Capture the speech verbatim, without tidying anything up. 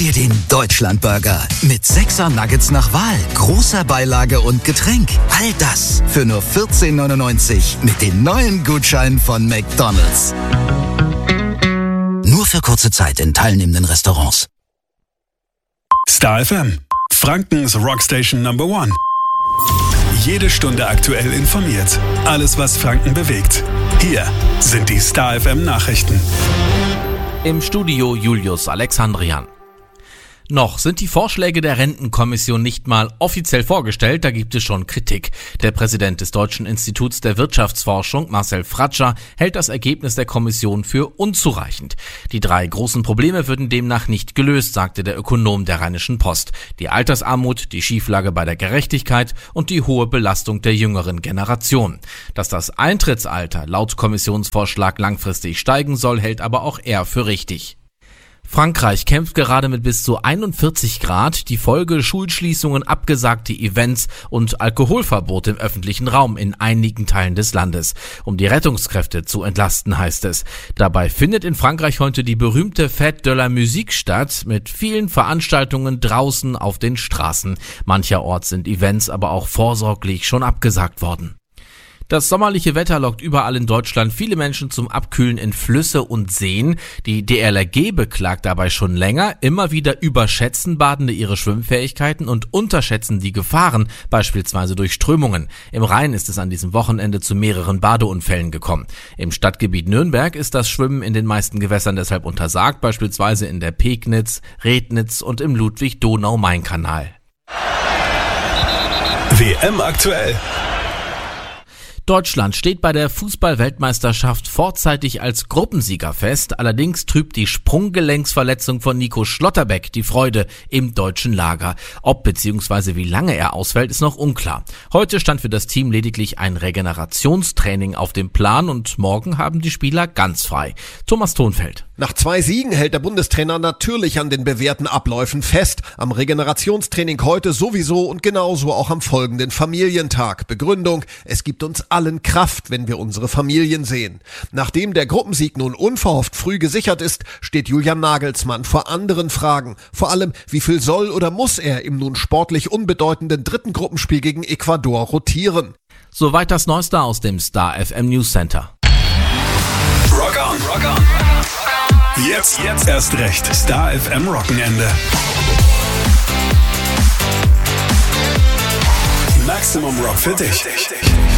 dir den Deutschlandburger mit sechser Nuggets nach Wahl, großer Beilage und Getränk. All das für nur vierzehn neunundneunzig mit den neuen Gutscheinen von McDonald's. Nur für kurze Zeit in teilnehmenden Restaurants. Star F M, Frankens Rockstation Number One. Jede Stunde aktuell informiert. Alles, was Franken bewegt. Hier sind die Star F M Nachrichten. Im Studio Julius Alexandrian. Noch sind die Vorschläge der Rentenkommission nicht mal offiziell vorgestellt, da gibt es schon Kritik. Der Präsident des Deutschen Instituts der Wirtschaftsforschung, Marcel Fratscher, hält das Ergebnis der Kommission für unzureichend. Die drei großen Probleme würden demnach nicht gelöst, sagte der Ökonom der Rheinischen Post. Die Altersarmut, die Schieflage bei der Gerechtigkeit und die hohe Belastung der jüngeren Generation. Dass das Eintrittsalter laut Kommissionsvorschlag langfristig steigen soll, hält aber auch er für richtig. Frankreich kämpft gerade mit bis zu einundvierzig Grad, die Folge Schulschließungen, abgesagte Events und Alkoholverbot im öffentlichen Raum in einigen Teilen des Landes. Um die Rettungskräfte zu entlasten, heißt es. Dabei findet in Frankreich heute die berühmte Fête de la Musique statt, mit vielen Veranstaltungen draußen auf den Straßen. Mancherorts sind Events aber auch vorsorglich schon abgesagt worden. Das sommerliche Wetter lockt überall in Deutschland viele Menschen zum Abkühlen in Flüsse und Seen. Die D L R G beklagt dabei schon länger, immer wieder überschätzen Badende ihre Schwimmfähigkeiten und unterschätzen die Gefahren, beispielsweise durch Strömungen. Im Rhein ist es an diesem Wochenende zu mehreren Badeunfällen gekommen. Im Stadtgebiet Nürnberg ist das Schwimmen in den meisten Gewässern deshalb untersagt, beispielsweise in der Pegnitz, Rednitz und im Ludwig-Donau-Main-Kanal. W M aktuell. Deutschland steht bei der Fußball-Weltmeisterschaft vorzeitig als Gruppensieger fest. Allerdings trübt die Sprunggelenksverletzung von Nico Schlotterbeck die Freude im deutschen Lager. Ob bzw. wie lange er ausfällt, ist noch unklar. Heute stand für das Team lediglich ein Regenerationstraining auf dem Plan und morgen haben die Spieler ganz frei. Thomas Thonfeld. Nach zwei Siegen hält der Bundestrainer natürlich an den bewährten Abläufen fest. Am Regenerationstraining heute sowieso und genauso auch am folgenden Familientag. Begründung: Es gibt uns allen Kraft, wenn wir unsere Familien sehen. Nachdem der Gruppensieg nun unverhofft früh gesichert ist, steht Julian Nagelsmann vor anderen Fragen. Vor allem, wie viel soll oder muss er im nun sportlich unbedeutenden dritten Gruppenspiel gegen Ecuador rotieren? Soweit das Neueste aus dem Star F M News Center. Rock on, rock on. Jetzt, jetzt erst recht. Star F M Rockenende. Maximum Rock für dich.